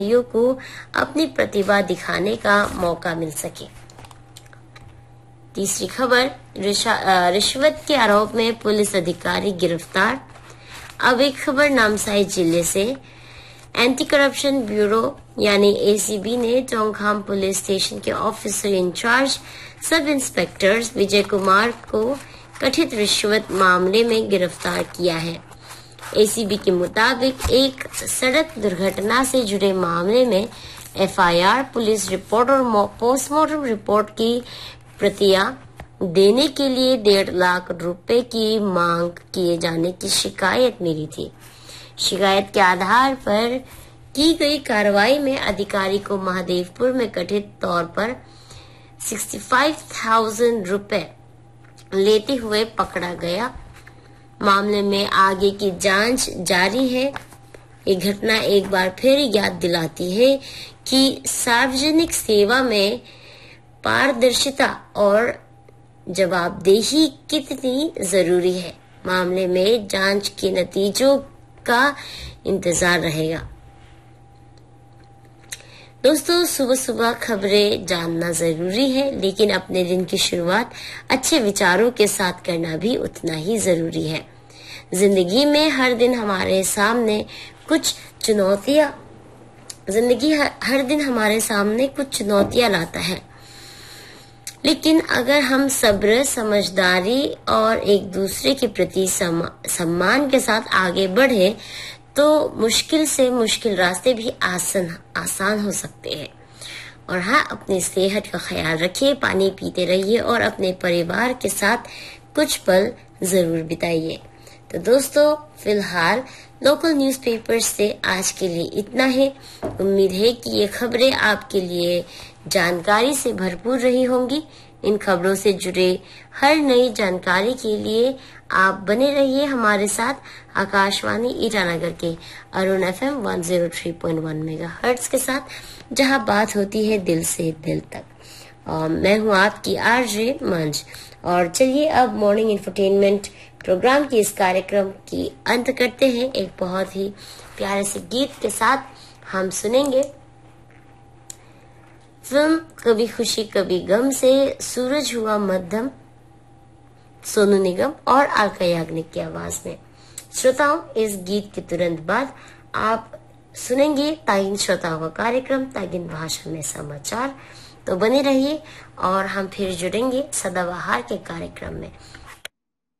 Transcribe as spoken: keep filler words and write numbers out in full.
खिलाड़ियों को अपनी प्रतिभा दिखाने का मौका मिल सके। तीसरी खबर, रिश्वत के आरोप में पुलिस अधिकारी गिरफ्तार। अब एक खबर नामसाई जिले से। एंटी करप्शन ब्यूरो यानी ए सी बी ने चौंगखाम पुलिस स्टेशन के officer in charge sub inspector Vijay Kumar को कथित रिश्वत मामले में गिरफ्तार किया है। ए सी बी के मुताबिक एक सड़क दुर्घटना से जुड़े मामले में F I R, police report और पोस्टमार्टम रिपोर्ट की प्रतियां देने के लिए डेढ़ लाख रुपए की मांग किए जाने की शिकायत मिली थी। शिकायत के आधार पर की गई कार्रवाई में अधिकारी को महादेवपुर में कथित तौर पर पैंसठ हज़ार रुपए लेते हुए पकड़ा गया। मामले में आगे की जांच जारी है। ये घटना एक बार फिर याद दिलाती है कि सार्वजनिक सेवा में पारदर्शिता और जवाबदेही कितनी जरूरी है। मामले में जांच के नतीजों का इंतजार रहेगा। दोस्तों, सुबह सुबह खबरें जानना जरूरी है, लेकिन अपने दिन की शुरुआत अच्छे विचारों के साथ करना भी उतना ही जरूरी है। जिंदगी में हर दिन हमारे सामने कुछ चुनौतियां जिंदगी हर, हर दिन हमारे सामने कुछ चुनौतियां लाता है, लेकिन अगर हम सब्र, समझदारी और एक दूसरे के प्रति सम्मान के साथ आगे बढ़े तो मुश्किल से मुश्किल रास्ते भी आसान आसान हो सकते हैं। और हाँ, अपनी सेहत का ख्याल रखिए, पानी पीते रहिए और अपने परिवार के साथ कुछ पल जरूर बिताइए। तो दोस्तों, फिलहाल लोकल न्यूज़पेपर से आज के लिए इतना ही। उम्मीद है कि ये खबरें आपके लिए जानकारी से भरपूर रही होंगी। इन खबरों से जुड़े हर नई जानकारी के लिए आप बने रहिए हमारे साथ आकाशवाणी ईटानगर के अरुण एफ एम एक सौ तीन पॉइंट एक मेगाहर्ट्ज के साथ, जहां बात होती है दिल से दिल तक। और मैं हूं आपकी आरजे मंज। और चलिए अब मॉर्निंग इंफरटेनमेंट प्रोग्राम की इस कार्यक्रम की अंत करते हैं एक बहुत ही प्यारे से गीत के साथ। हम सुनेंगे फिल्म कभी खुशी कभी गम से सूरज हुआ मध्यम, सोनू निगम और अलका याग्निक की आवाज में। श्रोताओं, इस गीत के तुरंत बाद आप सुनेंगे तागिन श्रोताओं का कार्यक्रम तागिन भाषा में समाचार। तो बने रहिए और हम फिर जुड़ेंगे सदाबहार के कार्यक्रम में।